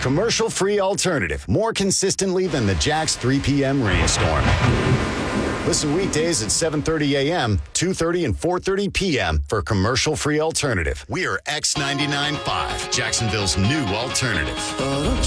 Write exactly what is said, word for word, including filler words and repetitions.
Commercial-free alternative. More consistently than the Jax three p.m. rainstorm. Listen weekdays at seven thirty a.m., two thirty, and four thirty p.m. for Commercial-free alternative. We are X ninety-nine point five, Jacksonville's new alternative.